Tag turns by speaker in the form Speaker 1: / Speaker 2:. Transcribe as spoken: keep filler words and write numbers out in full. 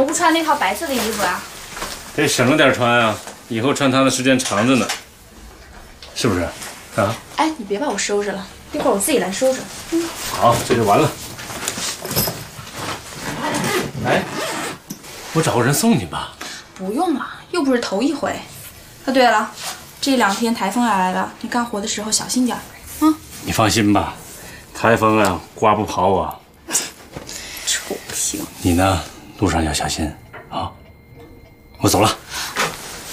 Speaker 1: 不穿那套白色的衣服啊？
Speaker 2: 得省着点穿啊，以后穿它的时间长着呢，是不是？啊？
Speaker 1: 哎，你别把我收拾了，一会儿我自己来收拾。嗯，
Speaker 2: 好，这就完了。哎，我找个人送你吧。
Speaker 1: 不用了，又不是头一回。啊，对了，这两天台风要来了，你干活的时候小心点儿。啊，
Speaker 2: 你放心吧，台风啊刮不跑我。
Speaker 1: 臭屁！
Speaker 2: 你呢，路上要小心啊。我走了。